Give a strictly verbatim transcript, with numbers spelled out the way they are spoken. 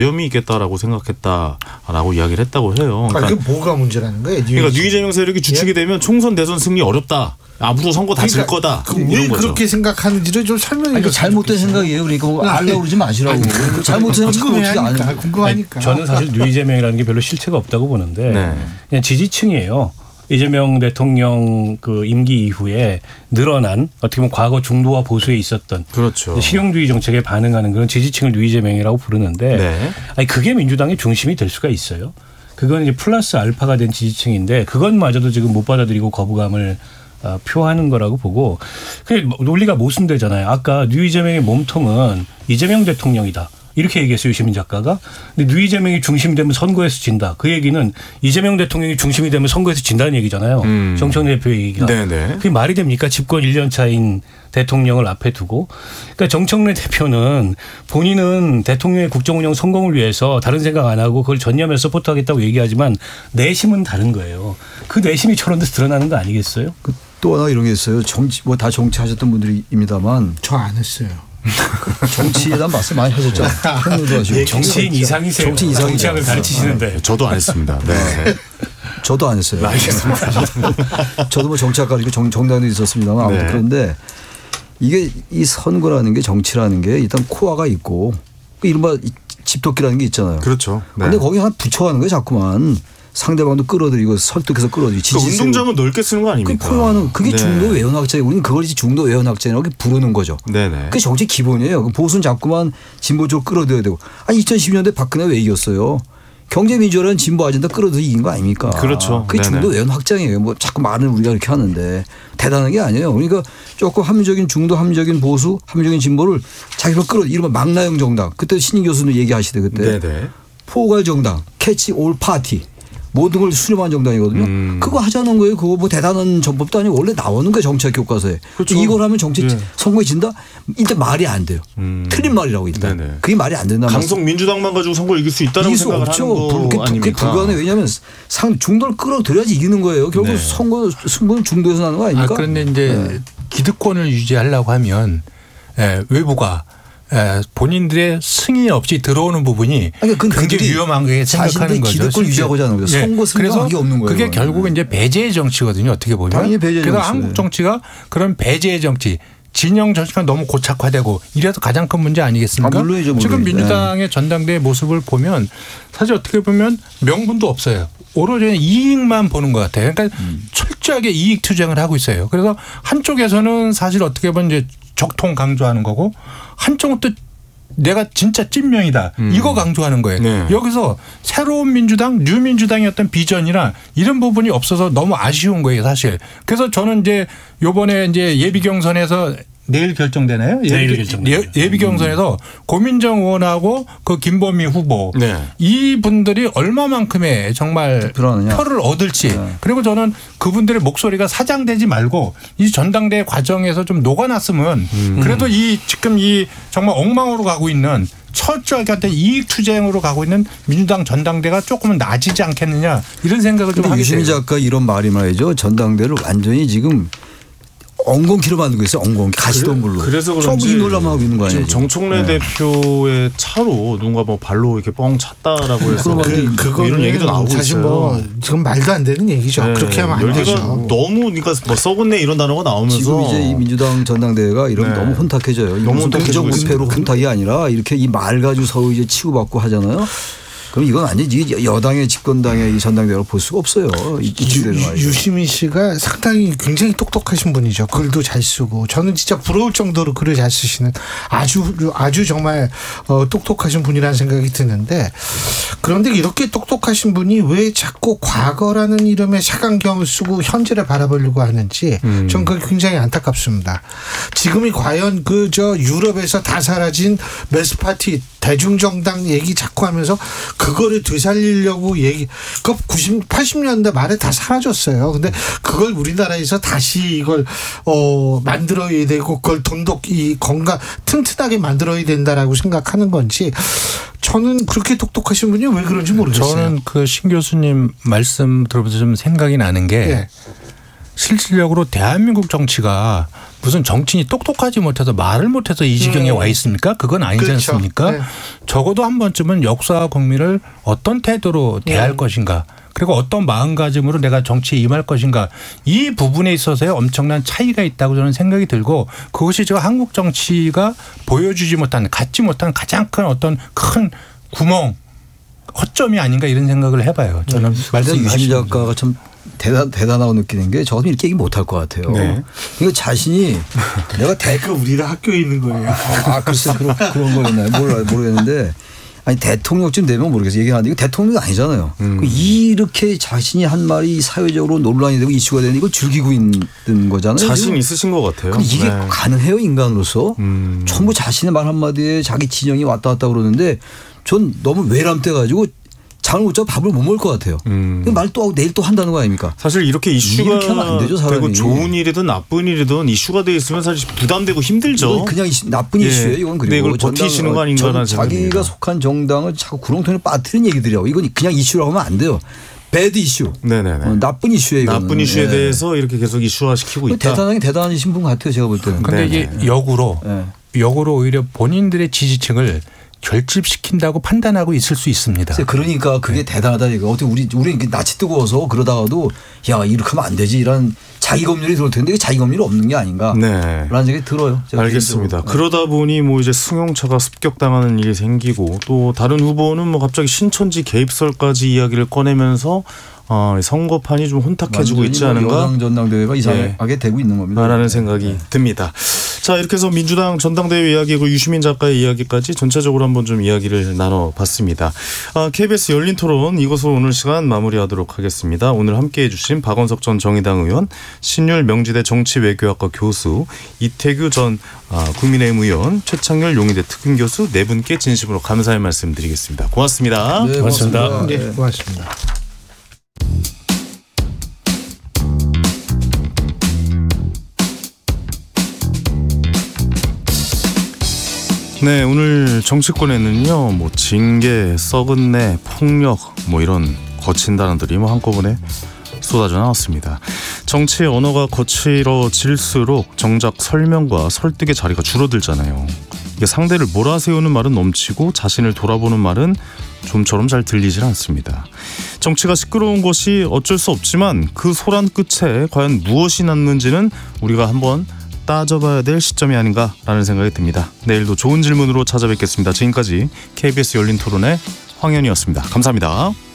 위험이 있겠다라고 생각했다라고 이야기를 했다고 해요. 그러니까 아, 그게 뭐가 문제라는 거예요? 그러니까 이재명 세력이 주축이 예? 되면 총선 대선 승리 어렵다. 앞으로 선거 다 질 그러니까 거다. 그 왜 그렇게 생각하는지를 좀 설명해 주세요. 잘못된 생각이에요. 그러니까 뭐 알려고 그러지 마시라고. 잘못된 생각 어떻게 아니까. 궁금하니까. 아니, 저는 사실 뉴 이재명이라는 게 별로 실체가 없다고 보는데 네. 그냥 지지층이에요. 이재명 대통령 그 임기 이후에 늘어난 어떻게 보면 과거 중도와 보수에 있었던 그렇죠. 실용주의 정책에 반응하는 그런 지지층을 뉴 이재명이라고 부르는데 네. 아니 그게 민주당의 중심이 될 수가 있어요. 그건 이제 플러스 알파가 된 지지층인데 그것마저도 지금 못 받아들이고 거부감을 어, 표하는 거라고 보고 그 논리가 모순되잖아요. 아까 뉴 이재명의 몸통은 이재명 대통령이다. 이렇게 얘기했어요. 유시민 작가가. 근데 뉴 이재명이 중심이 되면 선거에서 진다. 그 얘기는 이재명 대통령이 중심이 되면 선거에서 진다는 얘기잖아요. 음. 정청래 대표의 얘기가. 네네. 그게 말이 됩니까? 집권 일 년 차인 대통령을 앞에 두고. 그러니까 정청래 대표는 본인은 대통령의 국정운영 성공을 위해서 다른 생각 안 하고 그걸 전념해서 서포트하겠다고 얘기하지만 내심은 다른 거예요. 그 내심이 저런 데서 드러나는 거 아니겠어요? 그 또 하나 이런 게 있어요. 정치 뭐 다 정치하셨던 분들입니다만 저 안 했어요. 정치에 대한 말씀 많이 하셨잖아요. 정치인 이상이세요. 정치인 이상이죠. 정치학을 가르치시는데. 네, 저도 안 했습니다. 네. 저도 안 했어요. 알겠습니다. 저도 뭐 정치학 가르치고 정, 정당도 있었습니다만 아무튼 네. 그런데 이게 이 선거라는 게 정치라는 게 일단 코어가 있고 이른바 집토끼라는 게 있잖아요. 그렇죠. 그런데 네. 거기 하나 붙여가는 거예요. 자꾸만. 상대방도 끌어들이고 설득해서 끌어들이고. 그러니까 운동장은 넓게 쓰는 거 아닙니까? 그 포용하는 그게 네. 중도 외연확장이고 우리는 그걸 이제 중도 외연확장이라고 부르는 거죠. 네네. 그게 정치 기본이에요. 보수는 자꾸만 진보 쪽으로 끌어들여야 되고. 아니 이천십이 년대 박근혜 왜 이겼어요? 경제민주화라는 진보 아젠다 끌어들여 이긴 거 아닙니까? 그렇죠. 그게 중도 외연 확장이에요. 뭐 자꾸 말을 우리가 이렇게 하는데 대단한 게 아니에요. 그러니까 조금 합리적인 중도, 합리적인 보수, 합리적인 진보를 자기로 끌어. 이른바 망나형 정당. 그때 신인 교수님 얘기하시대 그때. 네네. 포괄 정당, 캐치 올 파티. 모든 걸 수렴한 정당이거든요. 음. 그거 하자는 거예요. 그거 뭐 대단한 전법도 아니고 원래 나오는 거예요. 정치학 교과서에. 그렇죠. 이걸 하면 정치 네. 선거에 진다? 일단 말이 안 돼요. 음. 틀린 말이라고 일단. 네네. 그게 말이 안 된다. 강성 민주당만 가지고 선거를 이길 수 있다는 생각을 없죠. 하는 거 그게, 아닙니까? 그게 불가능해. 왜냐하면 상 중도를 끌어들여야지 이기는 거예요. 결국 네. 선거 승부는 중도에서 나는 거 아닙니까? 아, 그런데 이제 네. 기득권을 유지하려고 하면 예, 외부가 예, 본인들의 승인 없이 들어오는 부분이 아니, 굉장히 위험한 게 생각하는 거죠. 기득권 유지하고자 하는 거죠. 예. 선거 승리가 없는 거예요. 그게 결국은 이제 배제의 정치거든요. 어떻게 보면. 당연히 배제의 그래서 정치. 한국 정치가 그런 배제의 정치. 진영 정치가 너무 고착화되고 이래서 가장 큰 문제 아니겠습니까? 아, 물론이죠, 물론이죠. 지금 민주당의 전당대회 모습을 보면 사실 어떻게 보면 명분도 없어요. 오로지 이익만 보는 것 같아요. 그러니까 음. 철저하게 이익 투쟁을 하고 있어요. 그래서 한쪽에서는 사실 어떻게 보면 이제 적통 강조하는 거고 한쪽은 또 내가 진짜 찐명이다. 음. 이거 강조하는 거예요. 네. 여기서 새로운 민주당, 뉴민주당의 어떤 비전이나 이런 부분이 없어서 너무 아쉬운 거예요, 사실. 그래서 저는 이제 요번에 이제 예비 경선에서 내일 결정되나요? 내일 결정돼요. 예비 경선에서 고민정 의원하고 그 김범희 후보 네. 이분들이 얼마만큼의 정말 불안하냐? 표를 얻을지 네. 그리고 저는 그분들의 목소리가 사장되지 말고 이 전당대회 과정에서 좀 녹아났으면 음. 그래도 이 지금 이 정말 엉망으로 가고 있는 철저하게 어떤 이익 투쟁으로 가고 있는 민주당 전당대가 조금은 나아지지 않겠느냐 이런 생각을 좀 하게 돼요. 유시민 작가 이런 말이 말이죠. 전당대를 완전히 지금 엉겅퀴로 만들고 있어요. 엉겅퀴 가시덤불로. 그래서 그런지 놀라면 하고 있는 거 아니에요. 정청래 네. 대표의 차로 누군가 뭐 발로 이렇게 뻥 찼다라고 해서 그, 그거 이런 얘기도 나오고 사실 있어요. 뭐 지금 말도 안 되는 얘기죠. 네. 그렇게 하면 안 되죠. 너무 그러니까 뭐 썩은내 이런 단어가 나오면서 지금 이제 이 민주당 전당대회가 이러면 네. 너무 혼탁해져요. 너무 부정부패로 혼탁이 아니라 이렇게 이 말 가지고 서로 이제 치고받고 하잖아요. 그럼 이건 아니지. 여당의 집권당의 이 전당대회로 볼 수가 없어요. 유, 유시민 씨가 상당히 굉장히 똑똑하신 분이죠. 글도 잘 쓰고 저는 진짜 부러울 정도로 글을 잘 쓰시는 아주 아주 정말 어, 똑똑하신 분이라는 생각이 드는데 그런데 이렇게 똑똑하신 분이 왜 자꾸 과거라는 이름의 색안경을 쓰고 현재를 바라보려고 하는지 음. 전 그게 굉장히 안타깝습니다. 지금이 과연 그 저 유럽에서 다 사라진 매스파티 대중정당 얘기 자꾸 하면서 그거를 되살리려고 얘기, 그 구십, 팔십 년대 말에 다 사라졌어요. 근데 그걸 우리나라에서 다시 이걸, 어, 만들어야 되고 그걸 돈독히 건강, 튼튼하게 만들어야 된다라고 생각하는 건지 저는 그렇게 똑똑하신 분이 왜 그런지 모르겠어요. 저는 그 신 교수님 말씀 들어보면서 좀 생각이 나는 게 네. 실질적으로 대한민국 정치가 무슨 정치인이 똑똑하지 못해서 말을 못해서 이 지경에 음. 와 있습니까? 그건 아니지 그렇죠. 않습니까? 네. 적어도 한 번쯤은 역사와 국민을 어떤 태도로 대할 음. 것인가. 그리고 어떤 마음가짐으로 내가 정치에 임할 것인가. 이 부분에 있어서의 엄청난 차이가 있다고 저는 생각이 들고 그것이 저 한국 정치가 보여주지 못한 갖지 못한 가장 큰 어떤 큰 구멍 허점이 아닌가 이런 생각을 해봐요. 저는 근데 말씀 유심 작가가 참 대단, 대단하고 느끼는 게 저 같으면 이렇게 얘기 못할 것 같아요. 네. 이거 자신이 내가 대, 그 우리가 학교에 있는 거예요. 아, 글쎄 그런, 그런 거였나요? 몰라, 모르겠는데 아니 대통령쯤 되면 모르겠어요. 얘기하는데 이거 대통령이 아니잖아요. 음. 이렇게 자신이 한 말이 사회적으로 논란이 되고 이슈가 되는 이걸 즐기고 있는 거잖아요. 자신 있으신 것 같아요. 그럼 이게 네. 가능해요 인간으로서? 음. 전부 자신의 말 한마디에 자기 진영이 왔다 갔다 그러는데 전 너무 외람돼 가지고 잠을 못 자고 밥을 못 먹을 것 같아요. 음. 말 또 하고 내일 또 한다는 거 아닙니까? 사실 이렇게 이슈가 이렇게 하면 안 되죠, 사람이. 되고 좋은 일이든 나쁜 일이든 이슈가 돼 있으면 사실 부담되고 힘들죠. 이건 그냥 이슈, 나쁜 예. 이슈예요. 이건 근데 그리고 이걸 버티시는 거 아닌가라는 전- 자기가 생각입니다. 속한 정당을 자꾸 구렁텅이에 빠뜨리는 얘기들이라고. 이건 그냥 이슈라고 하면 안 돼요. 배드 이슈. 네네네. 어, 나쁜 이슈예요. 이거는. 나쁜 이슈에 예. 대해서 이렇게 계속 이슈화 시키고 있다. 대단하게 대단하신 분 같아요. 제가 볼 때는. 근데 네네. 이게 역으로 예. 역으로 오히려 본인들의 지지층을 결집시킨다고 판단하고 있을 수 있습니다. 그러니까 그게 대단하다 이거. 어떻게 우리 우리 낯이 뜨거워서 그러다가도 야 이렇게 하면 안 되지 이런 자기 검열이 들어올 텐데 자기 검열이 없는 게 아닌가. 네. 라는 생각이 들어요. 제가 알겠습니다. 개인적으로. 그러다 보니 뭐 이제 승용차가 습격당하는 일이 생기고 또 다른 후보는 뭐 갑자기 신천지 개입설까지 이야기를 꺼내면서 어, 선거판이 좀 혼탁해지고 있지 완전히 뭐 않은가? 여당 전당대회가 이상하게 되고 있는 겁니다. 라는 생각이 듭니다. 자, 이렇게 해서 민주당 전당대회 이야기 그리고 유시민 작가의 이야기까지 전체적으로 한번 좀 이야기를 나눠봤습니다. 아, 케이비에스 열린 토론 이것으로 오늘 시간 마무리하도록 하겠습니다. 오늘 함께해 주신 박원석 전 정의당 의원, 신율 명지대 정치외교학과 교수, 이태규 전 아, 국민의힘 의원, 최창렬 용의대 특임 교수 네 분께 진심으로 감사의 말씀 드리겠습니다. 고맙습니다. 네, 고맙습니다. 고맙습니다. 네, 고맙습니다. 네, 오늘 정치권에는요, 뭐 징계, 썩은 내, 폭력, 뭐 이런 거친 단어들이 뭐 한꺼번에 쏟아져 나왔습니다. 정치의 언어가 거칠어질수록 정작 설명과 설득의 자리가 줄어들잖아요. 이게 상대를 몰아세우는 말은 넘치고 자신을 돌아보는 말은 좀처럼 잘 들리질 않습니다. 정치가 시끄러운 것이 어쩔 수 없지만 그 소란 끝에 과연 무엇이 남는지는 우리가 한번 따져봐야 될 시점이 아닌가라는 생각이 듭니다. 내일도 좋은 질문으로 찾아뵙겠습니다. 지금까지 케이비에스 열린 토론의 황현이었습니다. 감사합니다.